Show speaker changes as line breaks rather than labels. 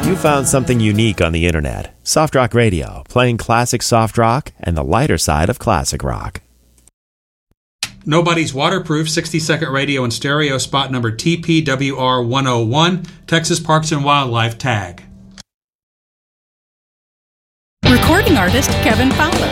You found something unique on the internet. Soft Rock Radio, playing classic soft rock and the lighter side of classic rock.
Nobody's Waterproof, 60-second radio and stereo, spot number TPWR101, Texas Parks and Wildlife tag.
Recording artist Kevin Fowler.